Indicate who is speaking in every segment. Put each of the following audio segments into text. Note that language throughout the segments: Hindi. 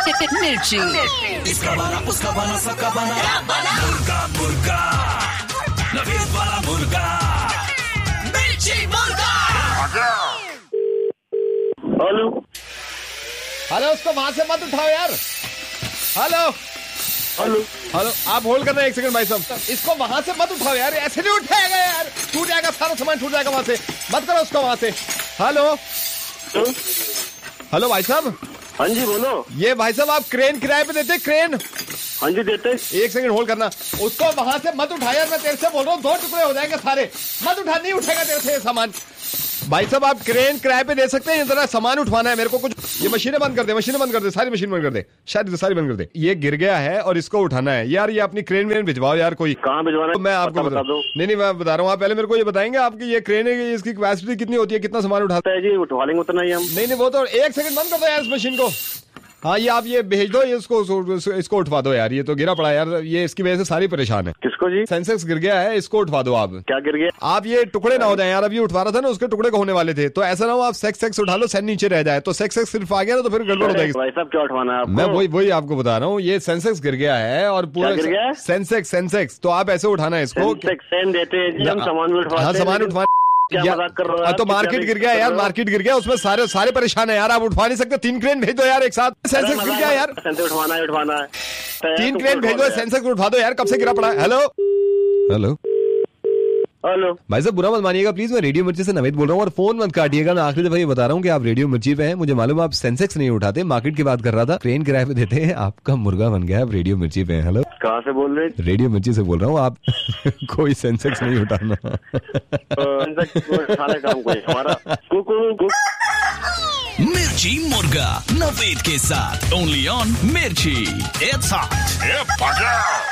Speaker 1: मिर्ची।
Speaker 2: इसका बना उसका बना सबका बना मुर्गा मुर्गा नवीन वाला मुर्गा मिर्ची मुर्गा।
Speaker 3: हेलो
Speaker 4: हेलो, उसको वहां से मत उठाओ यार। हेलो
Speaker 3: हेलो
Speaker 4: हेलो, आप होल्ड करना 1 सेकंड भाई साहब। इसको वहां से मत उठाओ यार, ऐसे नहीं उठाएगा यार, टूट जाएगा सारा सामान, टूट जाएगा वहां से। मत करो उसको वहां से। हेलो हेलो भाई साहब।
Speaker 3: हाँ जी बोलो।
Speaker 4: ये भाई साहब आप क्रेन किराए पे देते? क्रेन?
Speaker 3: हाँ जी देते।
Speaker 4: 1 सेकंड होल्ड करना। उसको वहां से मत उठा यार, मैं तेरे से बोल रहा हूँ, 2 टुकड़े हो जाएंगे सारे। मत उठा, नहीं उठेगा तेरे से ये सामान। भाई साहब आप क्रेन किराए पे दे सकते हैं? जरा सामान उठवाना है मेरे को कुछ। ये मशीनें बंद कर दे, मशीनें बंद कर दे, सारी मशीन बंद कर दे, शायद सारी बंद कर दे। ये गिर गया है और इसको उठाना है यार। ये अपनी क्रेन वेन भिजवाओ यार कोई।
Speaker 3: कहाँ भिजवाना है?
Speaker 4: मैं आपको
Speaker 3: बता दो।
Speaker 4: नहीं मैं बता रहा हूँ, आप पहले मेरे को ये बताएंगे आपकी ये क्रेन है, इसकी कैपेसिटी कितनी होती है, कितना सामान उठाता
Speaker 3: है जी? उठवा लेंगे उतना ही हम।
Speaker 4: नहीं वो तो 1 सेकंड बंद कर दो यार इस मशीन को। हाँ ये आप ये भेज दो, ये इसको उठवा दो यार। ये तो गिरा पड़ा यार, ये इसकी वजह से सारी परेशान है।
Speaker 3: किसको जी?
Speaker 4: सेंसेक्स गिर गया है, इसको उठवा दो आप।
Speaker 3: क्या गिर गया?
Speaker 4: आप ये टुकड़े ना हो जाए यार, अब ये उठवा रहा था ना, उसके टुकड़े को होने वाले थे। तो ऐसा ना हो आप सेक्स उठा लो, सेन नीचे रह जाए, तो सेक्स सिर्फ आ गया ना, तो फिर गड़बड़ हो जाएगी।
Speaker 3: भाई साहब क्या उठवाना है?
Speaker 4: मैं वही आपको बता रहा हूँ, ये सेंसेक्स गिर गया है और पूरा सेंसेक्स, तो आप ऐसे उठाना है इसको।
Speaker 3: सेन देते हैं जी हम, सामान भी उठवाते हैं।
Speaker 4: हाँ सामान उठवा।
Speaker 3: क्या मजाक कर रहे हो?
Speaker 4: तो मार्केट गिर गया यार, मार्केट गिर गया, उसमें सारे परेशान है यार। आप उठवा नहीं सकते? 3 क्रेन भेज दो यार एक साथ। सेंसेक्स गिर गया यार,
Speaker 3: उठवाना है
Speaker 4: 3 क्रेन भेज दो, सेंसेक्स उठवा दो यार, कब से गिरा पड़ा है। हेलो हेलो
Speaker 3: हेलो
Speaker 4: भाई साहब, बुरा मत मानिएगा प्लीज, मैं रेडियो मिर्ची से नवेद बोल रहा हूँ, और फोन मत काटिएगा। मैं आखिरी दफा ये बता रहा हूँ कि आप रेडियो मिर्ची पे हैं। मुझे मालूम है आप सेंसेक्स नहीं उठाते, मार्केट की बात कर रहा था। क्रेन किराए पे देते हैं, आपका मुर्गा बन गया, आप रेडियो मिर्ची पे हैं। हेलो
Speaker 3: कहाँ से बोल रहे?
Speaker 4: रेडियो मिर्ची से बोल रहा हूँ, आप कोई सेंसेक्स नहीं उठाना।
Speaker 2: मिर्ची मुर्गा नवेद के साथ ओनली ऑन मिर्ची। It's hot.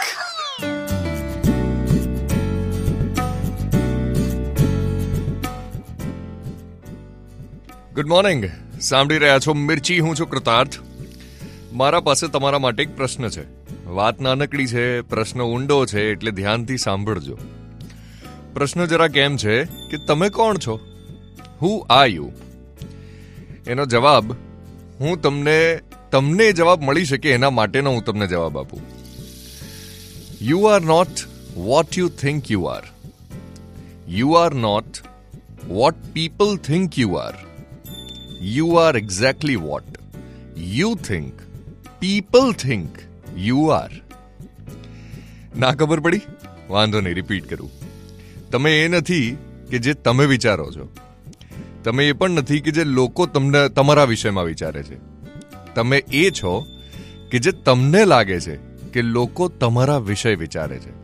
Speaker 5: ગુડ મોર્નિંગ, સાંભળી રહ્યા છો મિર્ચી, હું છું કૃતાર્થ. મારા પાસે તમારા માટે એક પ્રશ્ન છે. વાત નાનકડી છે, પ્રશ્ન ઊંડો છે, એટલે ધ્યાનથી સાંભળજો. પ્રશ્ન જરા કેમ છે કે તમે કોણ છો? Who are you? એનો જવાબ હું તમને જવાબ મળી શકે એના માટેનો હું તમને જવાબ આપું. You are not what you think you are. You are not what people think you are. You are exactly what you think people think you are. ના ખબર પડી? વાંધો નહીં, રિપીટ કરું. તમે એ નથી કે જે તમે વિચારો છો. તમે એ પણ નથી કે જે લોકો તમને તમારા વિષયમાં વિચારે છે. તમે એ છો કે જે તમને લાગે છે કે લોકો તમારા વિષય વિચારે છે.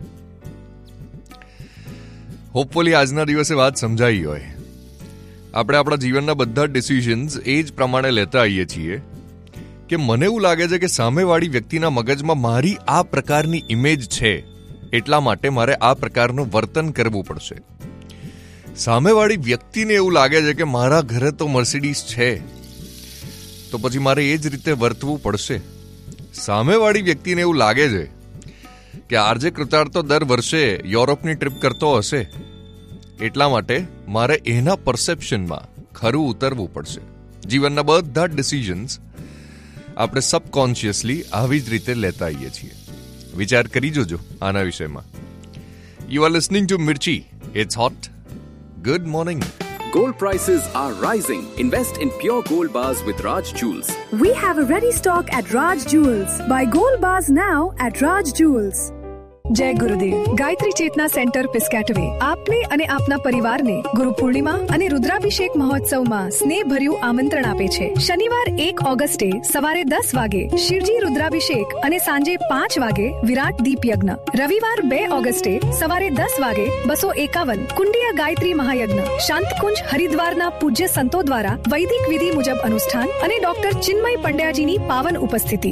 Speaker 5: હોપફુલી આજના દિવસે વાત સમજાઈ હોય. આપણે આપણા જીવનના બધા ડિસિઝન્સ એ જ પ્રમાણે લેતા આવીએ છીએ કે મને એવું લાગે છે કે સામેવાળી વ્યક્તિના મગજમાં મારી આ પ્રકારની ઇમેજ છે, એટલા માટે મારે આ પ્રકારનું વર્તન કરવું પડશે. સામેવાળી વ્યક્તિને એવું લાગે છે કે મારા ઘરે તો મર્સિડીઝ છે, તો પછી મારે એ જ રીતે વર્તવું પડશે. સામેવાળી વ્યક્તિને એવું લાગે છે કે આરજે કૃતાર્થ તો દર વર્ષે યુરોપની ટ્રીપ કરતો હશે, એટલા માટે મારે એના પરસેપ્શનમાં ખરું ઉતરવું પડશે. જીવનના બધા ડિસિઝન્સ આપણે સબકોન્શિયસલી આવી જ રીતે લેતા આવીએ છીએ. વિચાર કરી જોજો આના વિષયમાં. You are listening to Mirchi. It's hot. Good morning.
Speaker 6: Gold prices are rising. Invest in pure gold bars with Raj Jewels.
Speaker 7: We have a ready stock at Raj Jewels. Buy gold bars now at Raj Jewels. જય ગુરુદેવ. ગાયત્રી ચેતના સેન્ટર પિસ્કેટવે આપને અને આપના પરિવારને ગુરુ પૂર્ણિમા અને રુદ્રાભિષેક મહોત્સવમાં સ્નેહભર્યું આમંત્રણ આપે છે. શનિવાર 1 ઓગસ્ટે સવારે 10 વાગે શિવજી રુદ્રાભિષેક અને સાંજે 5 વાગે વિરાટ દીપ યજ્ઞ. રવિવાર 2 ઓગસ્ટે સવારે 10 વાગે 251 કુંડિયા ગાયત્રી મહાયજ્ઞ. શાંતકુંજ હરિદ્વારના પૂજ્ય સંતો દ્વારા વૈદિક વિધિ મુજબ અનુષ્ઠાન અને ડોક્ટર ચિન્મય પંડ્યાજીની પાવન ઉપસ્થિતિ.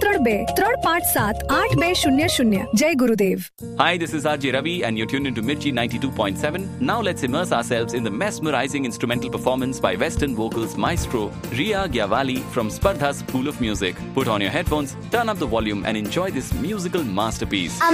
Speaker 7: 7323578200. જય ગુરુદેવ.
Speaker 8: Hi, this is RJ Ravi and you're tuned into Mirchi 92.7. Now let's immerse ourselves in the mesmerizing instrumental performance by Western vocals maestro Ria Gyavali from Spardha School of Music. Put on your headphones, turn up the volume and enjoy this musical masterpiece.